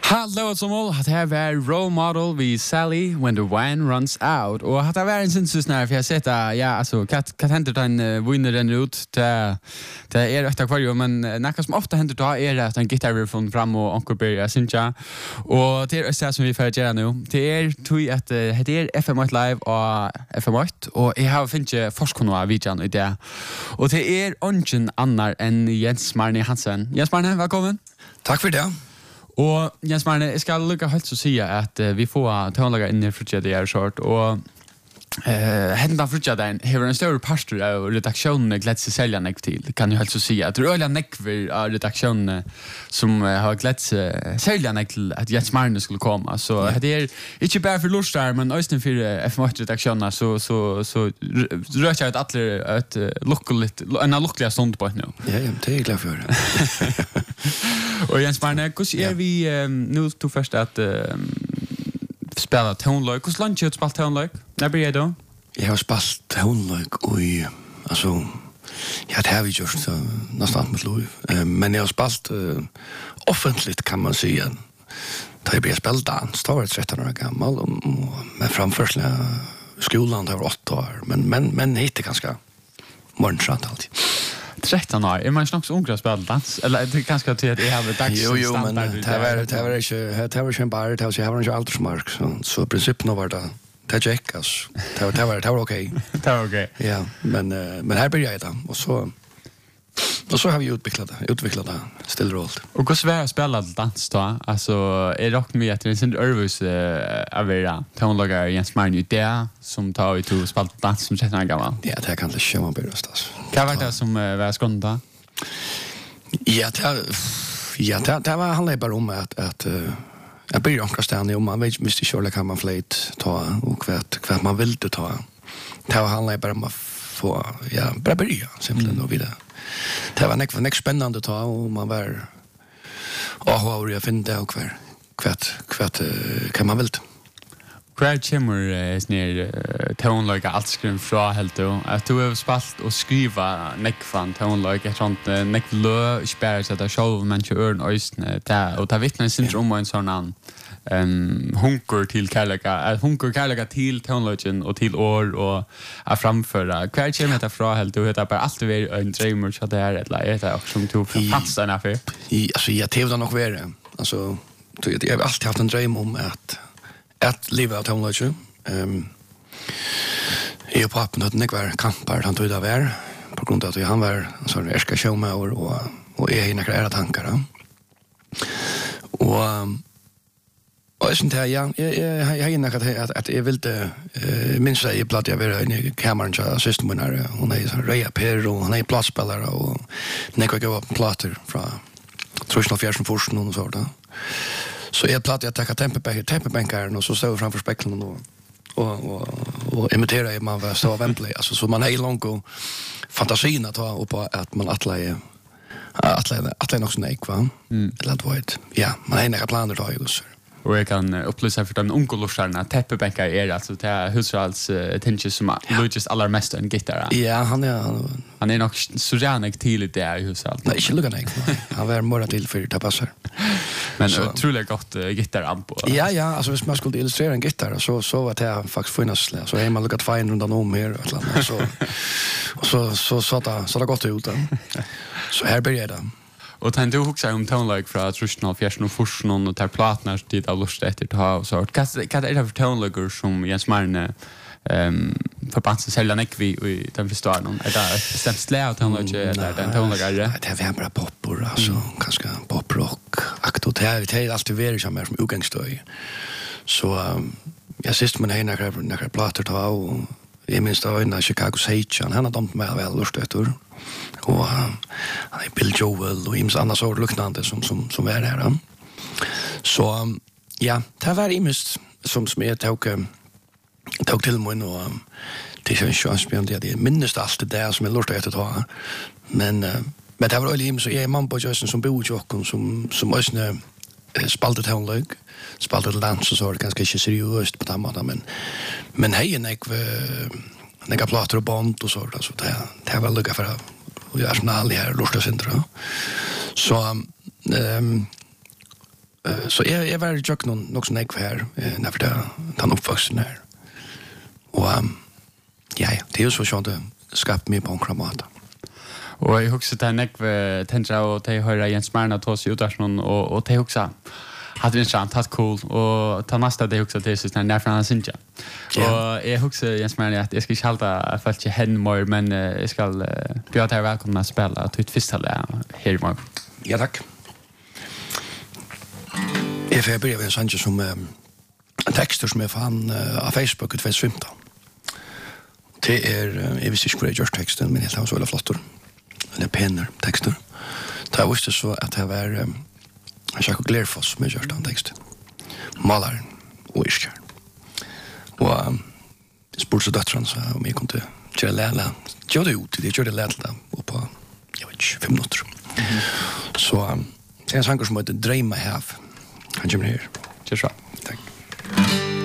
Hallo som all, att här var Role Model vid Sally When the Wine Runs Out. Och att det var en syns när för jag sett ja alltså kan händer den vinner den ut det är rätt kvar men något som ofta händer då är att en gitarr från fram och onkel börjar synja. Och det är så som vi får göra nu. Det är tog att det är FM1 live och FM1 och jag har finche forskona videon i det. Och det är ungen annar än Jens Marne Hansen. Jens Marne, välkommen. Tack för det. Og Jens Marne, jeg skal lukke helt så si at vi får tøvnlager inn i frutja det er short, og hendan frutja den hever en større pastor av redaksjonene glett seg selja nekv til, kan jeg helt så si at det er øyla nekver av redaksjonene som har glett seg selja nekv til at Jens Marne skulle komme, så det er ikke bare for lortar, men også for FM8-redaksjonene, så rører jeg ut atler en lukkelig stund på nå. Ja, det er jeg glad for. Og Jens Marne, hvordan vi nu tog først at spela tonløg? Hvordan langt har du spalt tonløg? Når blir jeg da? Jeg har spalt tonløg og altså, ja, det har vi gjort så nesten med lov. Men jeg har spalt offentligt, kan man si. Da jeg ble spelt dans, da var jeg 13 år gammel, men framførselen av skolan, da var 8 år. Men hittet ganske morgensamt alltid. 13 år. Är man snacks ungefär spela dans eller det kanske att jag har dags jo men det var inte bara det jag har inte aldersmark så principen var det checkas. Det var okej. Det var okej. Ja, men här börjar jag då och så har vi utvecklat det stillrolt. Och hur svårt spela dans då? Alltså är rock med att det är inte nervös avera. Tonlagar Jens Marne det som tar ut och spela dans som 13 år gammal. Ja, det kan det köra bäst alltså. Vad var det som var skonda? Ja, det var handlar bara om att jag börjar omkastan om man vet måste köra kan man flyt ta och kvart man vill ta. Det var handlar bara om att få bara börja simpelt och vidare. Det var näck spännande att ta och man var vad jag finner det och kvart kan man väl. Kvar kommer snär tonlaga allt skrim från helt då. Att du har spalt och skriva näck från tonlaga sånt näck lö spärr så att show man ju earn ösn där och ta vittnen syndrom och en sån hunker till kärleka till tonlagen och till år och att framföra. Kvar kommer det från helt då heter bara allt över en dreamer så där eller är det också som tog fast en affär. Alltså jag tävlar nog vara. Alltså jag har alltid haft en dröm om att leva av tonlagen. Jag på appen hade några kampar han tog det var på grund av att han var en sån ärska showman och är några era tankar. Och jag syns jag att jag vill minns jag ibland jag var i kameran så systemen här hon är så Rea Per och hon är platspelare och några går på plattor från Trushnal Fjärsen Forsen och så där. Så jag platt jag tar tempebänkar och så står framför spegeln och imiterar man var så Wembley alltså så man är långt och fantasin att ta upp att man atla nog snäck va eller vad ja man har några planer då ju så. Och jag kan upplysa för den onkelosarna täppebänkar är alltså det husrals attention som Lucas allra mest en gitarr. Ja, han är nog så gärna till det i husrals. Nej, inte lugna nej. Han var mer till för det passar. Men otroligt gott gitarramp. Ja, alltså hvis man skulle illustrera en gitarr så var det faktiskt finnas så är man lukat fine runt om här så det gott ut. Så här börjar det. Och tänk du också om tonlag från Trushnal Fjärsen och Forsen och tar platnar dit av lust efter ta och så. Vad är det för tonlager som Jens Marne förband sig sälja näck vi den förstår någon. Är det bestämt slä av tonlag eller den tonlagare? Det är bara poppor alltså ganska poprock. Det är alltid väldigt som som utgångsstöj. Så jag sist man några plattor ta och jag minns då i Chicago Sage han har dömt mig väl lust efter. Och Bill Joel och ims andra sort liknande som är där. Så ja, det var imist som jag tog till mig och det känns ju spännande att det minst allt det där som jag lust efter ta. Men det var ölims så är man på just som bor ju som ösnä spaltet tonlag spaltet dans och så det ganska inte seriöst på det måten men hej några plattor och band och så det var lugga för och jag är som aldrig här lustar syndra så Så jag var jag nog så nek här när för det han uppvuxen här. Och ja, det är ju så skönt att skapa mig på en kramat. Och jag huxar det nek tänka och te höra Jens Marna ta sig ut där och te huxa hade intressant, hade cool och ta nästa det också det så när från Sinja. Och jag huxar Jens Marna att jag ska inte hålla fast jag hen mer men jag ska bjuda dig välkomna att spela till ett festival här i morgon. Ja, tack. Jag får börja med en sån som en texter som jag fann av Facebook i 2015. Det jag visste inte hur jag gör texten, men det var så väldigt flottor. Eller penner texter. Det jag visste så att det var Jakob Glerfoss som jag gör den texten. Malaren och Iskjär. Och jag spurte så döttran så om jag kunde köra läla. Jag körde läla på, jag vet inte, 5 minuter. Så det är en sanger som heter Dreima Hav. Han kommer här. Kör så. Tack.